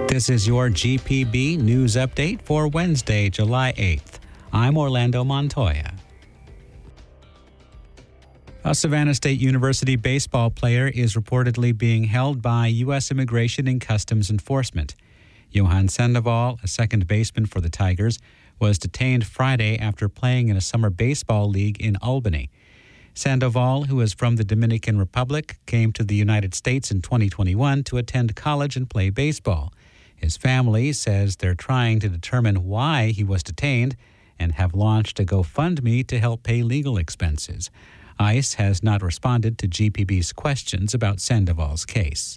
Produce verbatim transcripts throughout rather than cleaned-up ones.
This is your G P B News Update for Wednesday, July eighth. I'm Orlando Montoya. A Savannah State University baseball player is reportedly being held by U S Immigration and Customs Enforcement. Johan Sandoval, a second baseman for the Tigers, was detained Friday after playing in a summer baseball league in Albany. Sandoval, who is from the Dominican Republic, came to the United States in twenty twenty-one to attend college and play baseball. His family says they're trying to determine why he was detained and have launched a GoFundMe to help pay legal expenses. ICE has not responded to G P B's questions about Sandoval's case.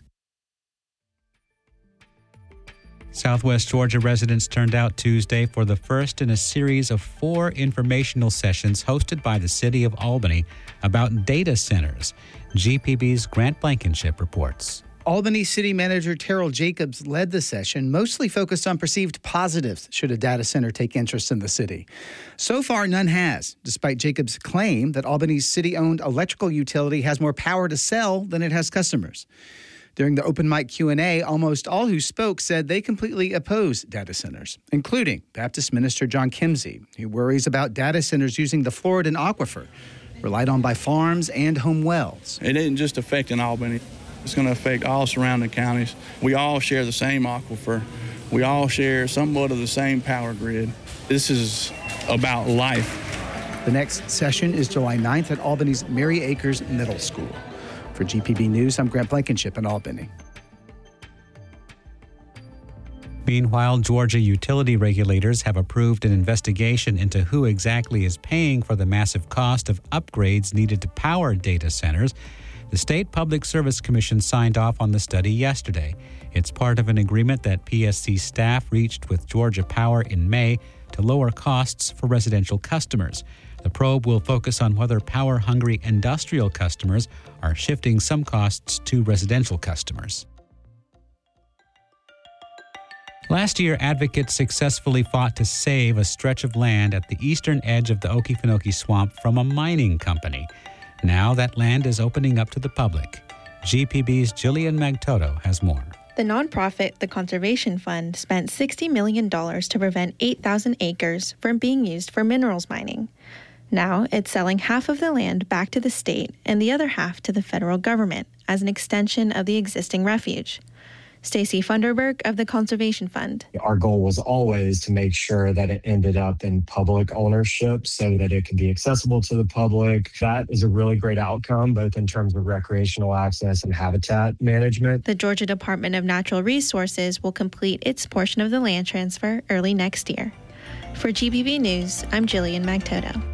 Southwest Georgia residents turned out Tuesday for the first in a series of four informational sessions hosted by the city of Albany about data centers. G P B's Grant Blankenship reports. Albany City Manager Terrell Jacobs led the session, mostly focused on perceived positives should a data center take interest in the city. So far, none has, despite Jacobs' claim that Albany's city-owned electrical utility has more power to sell than it has customers. During the open mic Q and A, almost all who spoke said they completely oppose data centers, including Baptist Minister John Kimsey, who worries about data centers using the Floridan aquifer, relied on by farms and home wells. It isn't just affecting Albany. It's going to affect all surrounding counties. We all share the same aquifer. We all share somewhat of the same power grid. This is about life. The next session is July ninth at Albany's Mary Acres Middle School. For G P B News, I'm Grant Blankenship in Albany. Meanwhile, Georgia utility regulators have approved an investigation into who exactly is paying for the massive cost of upgrades needed to power data centers. The State Public Service Commission signed off on the study yesterday. It's part of an agreement that P S C staff reached with Georgia Power in May to lower costs for residential customers. The probe will focus on whether power-hungry industrial customers are shifting some costs to residential customers. Last year, advocates successfully fought to save a stretch of land at the eastern edge of the Okefenokee Swamp from a mining company. Now that land is opening up to the public. G P B's Jillian Magtoto has more. The nonprofit, the Conservation Fund, spent sixty million dollars to prevent eight thousand acres from being used for minerals mining. Now it's selling half of the land back to the state and the other half to the federal government as an extension of the existing refuge. Stacy Funderburk of the Conservation Fund. Our goal was always to make sure that it ended up in public ownership so that it could be accessible to the public. That is a really great outcome, both in terms of recreational access and habitat management. The Georgia Department of Natural Resources will complete its portion of the land transfer early next year. For G P B News, I'm Jillian Magtoto.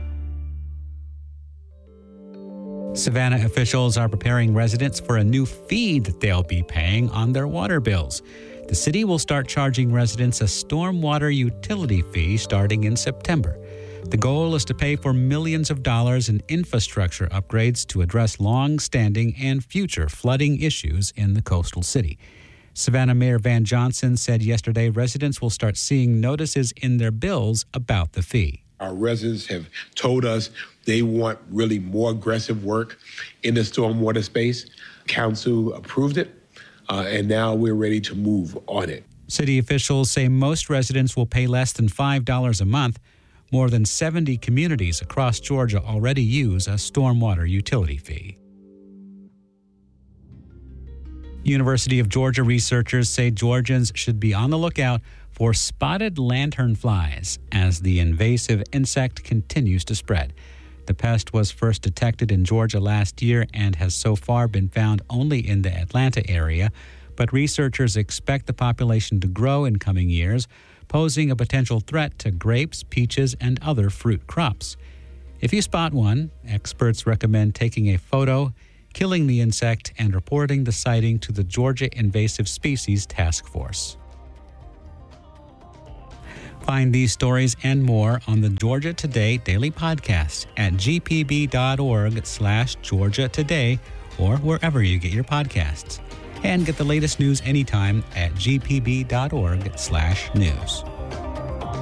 Savannah officials are preparing residents for a new fee that they'll be paying on their water bills. The city will start charging residents a stormwater utility fee starting in September. The goal is to pay for millions of dollars in infrastructure upgrades to address long-standing and future flooding issues in the coastal city. Savannah Mayor Van Johnson said yesterday residents will start seeing notices in their bills about the fee. Our residents have told us they want really more aggressive work in the stormwater space. Council approved it, uh, and now we're ready to move on it. City officials say most residents will pay less than five dollars a month. More than seventy communities across Georgia already use a stormwater utility fee. University of Georgia researchers say Georgians should be on the lookout for spotted lanternflies as the invasive insect continues to spread. The pest was first detected in Georgia last year and has so far been found only in the Atlanta area, but researchers expect the population to grow in coming years, posing a potential threat to grapes, peaches, and other fruit crops. If you spot one, experts recommend taking a photo, killing the insect, and reporting the sighting to the Georgia Invasive Species Task Force. Find these stories and more on the Georgia Today Daily Podcast at gpb.org slash Georgia Today or wherever you get your podcasts. And get the latest news anytime at gpb.org slash news.